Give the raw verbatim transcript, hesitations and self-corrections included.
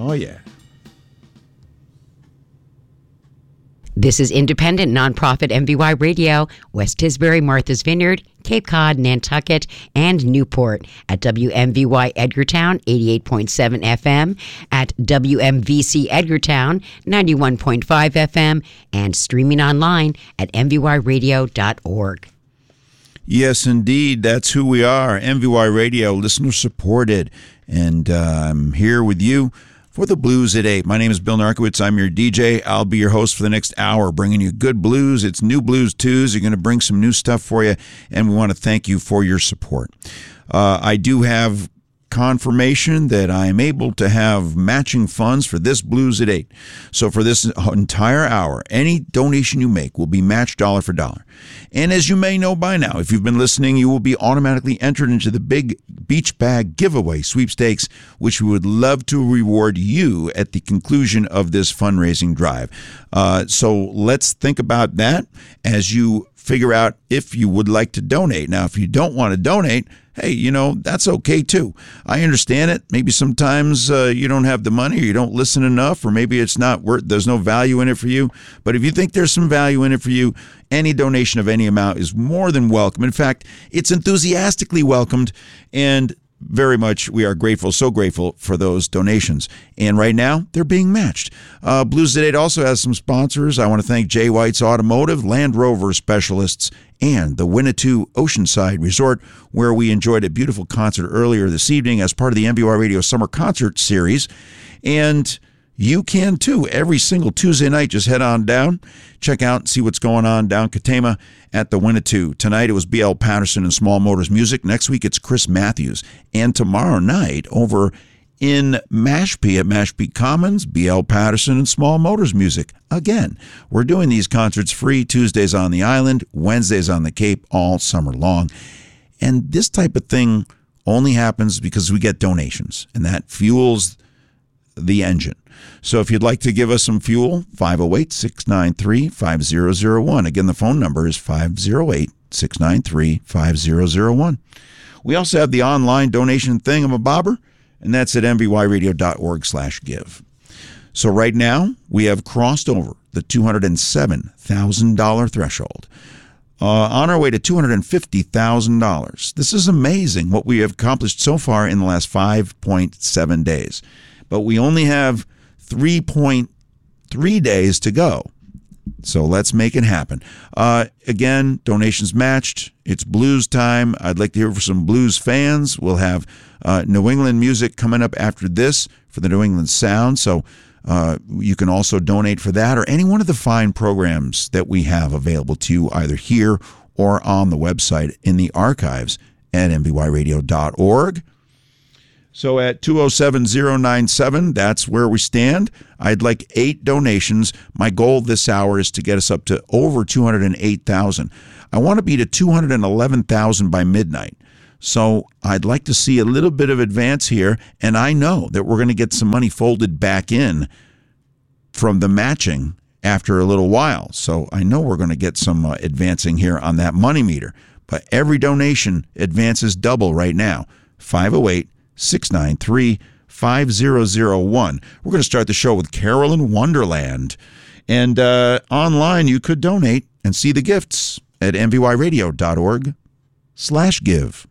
Oh, yeah. This is independent, nonprofit M V Y Radio, West Tisbury, Martha's Vineyard, Cape Cod, Nantucket, and Newport at W M V Y Edgartown, eighty-eight point seven F M, at W M V C Edgartown, ninety-one point five F M, and streaming online at m v y radio dot org. Yes, indeed. That's who we are. M V Y Radio, listener supported. And uh, I'm here with you for the Blues at eight. My name is Bill Narkowitz. I'm your D J. I'll be your host for the next hour, bringing you good blues. It's New Blues Tuesday. You're going to bring some new stuff for you, and we want to thank you for your support. Uh, I do have confirmation that I am able to have matching funds for this Blues at eight. So for this entire hour, any donation you make will be matched dollar for dollar. And as you may know by now, if you've been listening, you will be automatically entered into the big beach bag giveaway sweepstakes, which we would love to reward you at the conclusion of this fundraising drive. Uh, so let's think about that as you figure out if you would like to donate. Now, if you don't want to donate, hey, you know, that's okay too. I understand it. Maybe sometimes uh, you don't have the money, or you don't listen enough, or maybe it's not worth, there's no value in it for you. But if you think there's some value in it for you, any donation of any amount is more than welcome. In fact, it's enthusiastically welcomed, and very much we are grateful, so grateful for those donations. And right now, they're being matched. Uh, Blues at eight also has some sponsors. I want to thank Jay White's Automotive, Land Rover Specialists, and the Winnetou Oceanside Resort, where we enjoyed a beautiful concert earlier this evening as part of the M V Y Radio Summer Concert Series. And you can too. Every single Tuesday night, just head on down, check out and see what's going on down Katama at the Winnetou. Tonight it was B L Patterson and Small Motors Music. Next week it's Chris Matthews. And tomorrow night over in Mashpee at Mashpee Commons, B L Patterson and Small Motors Music. Again, we're doing these concerts free Tuesdays on the island, Wednesdays on the Cape, all summer long. And this type of thing only happens because we get donations, and that fuels the engine. So if you'd like to give us some fuel, five oh eight, six nine three, five oh oh one. Again, the phone number is five oh eight, six nine three, five oh oh one. We also have the online donation thingamabobber, and that's at m v y radio dot org slash give. So right now, we have crossed over the two hundred seven thousand dollars threshold. Uh, on our way to two hundred fifty thousand dollars. This is amazing what we have accomplished so far in the last five point seven days. But we only have three point three days to go. So let's make it happen. Uh, again, donations matched. It's blues time. I'd like to hear from some blues fans. We'll have uh, New England music coming up after this for the New England Sound. So uh, you can also donate for that or any one of the fine programs that we have available to you either here or on the website in the archives at m v y radio dot org. So at two oh seven oh nine seven, that's where we stand. I'd like eight donations. My goal this hour is to get us up to over two hundred eight thousand. I want to be to two hundred eleven thousand by midnight. So I'd like to see a little bit of advance here, and I know that we're going to get some money folded back in from the matching after a little while. So I know we're going to get some uh, advancing here on that money meter. But every donation advances double right now. five oh eight, six nine three, five oh oh one. We're going to start the show with Carolyn Wonderland. And uh, online, you could donate and see the gifts at m v y radio dot org slash give.